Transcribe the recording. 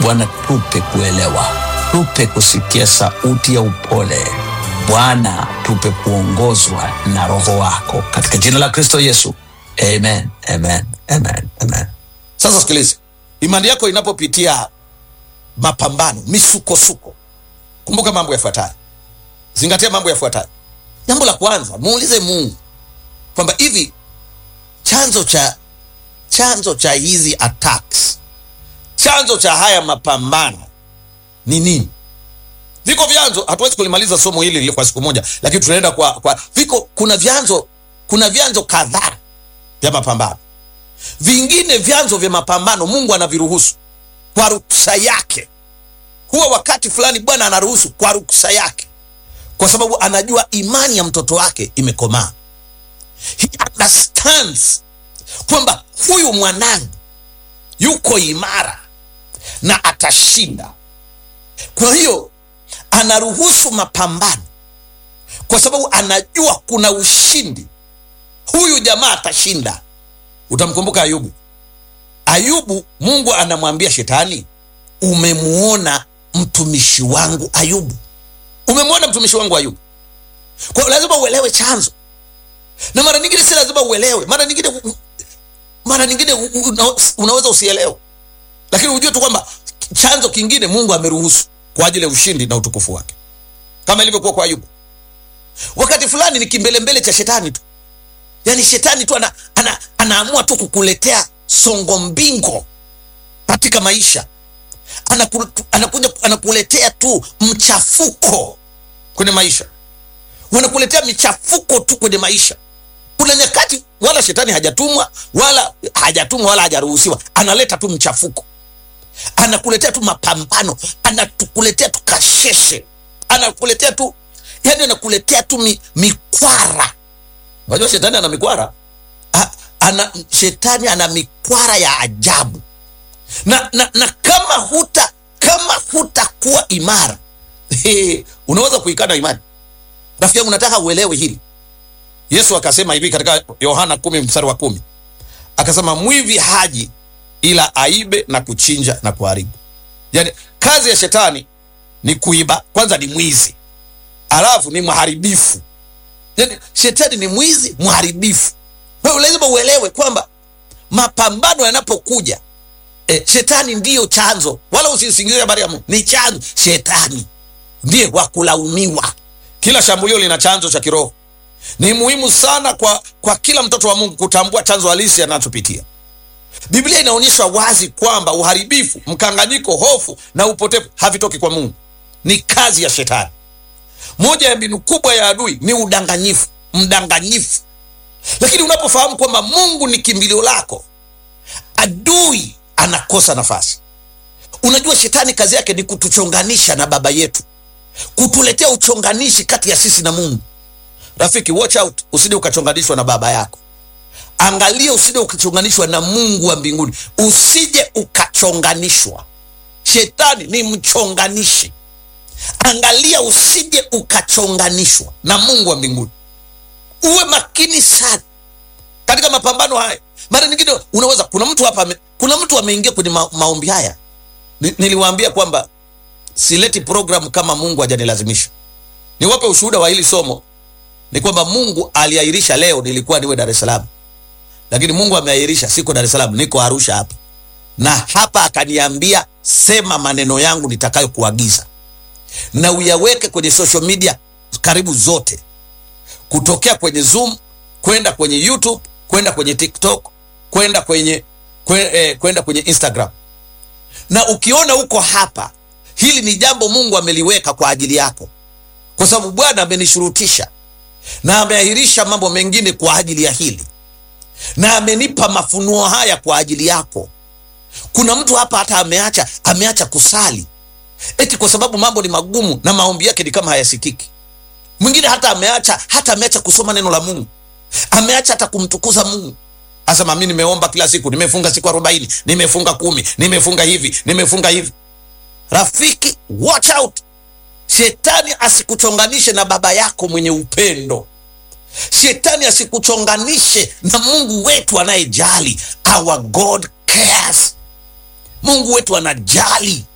Bwana, tupe kuelewa, tupe kusikia sauti ya upole. Bwana, tupe kuongozwa na Roho wako, katika jina la Kristo Yesu. Amen, amen, amen, amen. Sasa sikiliza, imani yako inapopitia mapambano, misukosuko, kumbuka mambo yafuatayo. Zingatia mambo yafuatayo. Jambo la kwanza, muulize Mungu kwamba hivi chanzo cha hizi attacks, chanzo cha haya mapambano ni nini? Viko vyanzo, hatuwezi kulimaliza somo hili kwa siku moja, lakini tunaenda kuna vyanzo kadhaa vya mapambano. Vingine vyanzo vya mapambano Mungu anaviruhusu kwa ruksa yake. Huwa wakati fulani Bwana anaruhusu kwa ruksa yake, kwa sababu anajua imani ya mtoto wake imekomaa. He understands kwamba huyu mwanangu yuko imara na atashinda. Kwa hiyo anaruhusu mapambano kwa sababu anajua kuna ushindi. Huyu jamaa atashinda. Utamkumbuka Ayubu, Mungu anamwambia Shetani, umemuona mtumishi wangu Ayubu. Umemwona mtumishi wangu Ayubu. Kwa lazima uelewe chanzo. Na mara nyingine si lazima uelewe. Mara nyingine unaweza usielewe. Lakini ujue tu kwamba chanzo kingine Mungu ameruhusu kwa ajili ya ushindi na utukufu wake. Kama ilivyokuwa kwa Ayubu. Wakati fulani ni kimbelembele cha Shetani tu. Yaani Shetani tu anaamua tu kukuletea songo mbingo katika maisha. Anakuletea tu mchafuko kwenye maisha. Wanakuletea michafuko tu kwenye maisha. Kuna nyakati wala Shetani hajatumwa wala hajaruhusiwa. Analeta tu mchafuko. Anakuletea tu mapambano, anakuletea tu kasheshe. Anakuletea tu mikwara. Unajua Shetani ana mikwara. Shetani ana mikwara ya ajabu. Na kama hutakuwa imara, unaweza kuikana imani. Rafiki yangu, nataka uelewe hili. Yesu akasema hivi katika Yohana 10:10. Akasema mwivi haji ila aibe na kuchinja na kuharibu. Yaani kazi ya Shetani ni kuiba. Kwanza ni mwizi, alafu ni mharibifu. Yaani Shetani ni mwizi, mharibifu. Wewe lazima uelewe kwamba mapambano yanapokuja, Shetani ndiyo chanzo. Wala usisingizie habari ya Mungu. Ni chanzo. Shetani ndiye wa kulaumiwa. Kila shambulio lina chanzo cha kiroho. Ni muhimu sana kwa kila mtoto wa Mungu kutambua chanzo halisi anachopitia. Biblia inaonyesha wazi kwamba uharibifu, mkanganyiko, hofu na upotevu havitoki kwa Mungu. Ni kazi ya Shetani. Moja ya mbinu kubwa ya adui ni mdanganyifu. Lakini unapofahamu kwamba Mungu ni kimbilio lako, adui anakosa nafasi. Unajua Shetani kazi yake ni kutuchonganisha na baba yetu, kutuletea uchonganishi kati ya sisi na Mungu. Rafiki, watch out, usije ukachonganishwa na baba yako. Angalia usije ukachonganishwa na Mungu wa mbinguni. Usije ukachonganishwa. Shetani ni mchonganishi. Angalia usije ukachonganishwa na Mungu wa mbinguni. Uwe makini sana katika mapambano haya. Mara nyingine unaweza, kuna mtu ameingia kwenye maombi haya. Niliwaambia kwamba sileti program kama Mungu hajanilazimisha. Niwape ushuhuda wa hili somo. Ni kwamba Mungu aliahirisha leo nilikuwa niwe Dar es Salaam. Lakini Mungu ameahirisha siko Dar es Salaam, niko Arusha hapa. Na hapa akaniambia sema maneno yangu nitakayo kuagiza. Na uyaweke kwenye social media karibu zote. Kutokea kwenye Zoom, kwenda kwenye YouTube, kwenda kwenye TikTok, kwenda kwenye Instagram. Na ukiona uko hapa, hili ni jambo Mungu ameliweka kwa ajili yako. Kwa sababu Bwana amenishurutisha na ameahirisha mambo mengine kwa ajili ya hili. Na amenipa mafunuo haya kwa ajili yako. Kuna mtu hapa hata ameacha kusali. Eti kwa sababu mambo ni magumu na maombi yake ni kama hayasikiki. Mwingine hata ameacha kusoma neno la Mungu. Ameacha hata kumtukuza Mungu. Asema mimi nimeomba kila siku, nimefunga siku 40, nimefunga 10, nimefunga hivi. Rafiki, watch out. Shetani asikuchonganishe na baba yako mwenye upendo. Shetani asikuchonganishe na Mungu wetu anayejali. Our God cares. Mungu wetu anajali.